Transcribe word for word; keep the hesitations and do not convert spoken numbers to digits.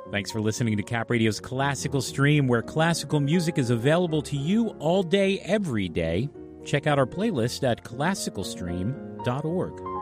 Thanks for listening to Cap Radio's Classical Stream, where classical music is available to you all day, every day. Check out our playlist at classical stream dot org.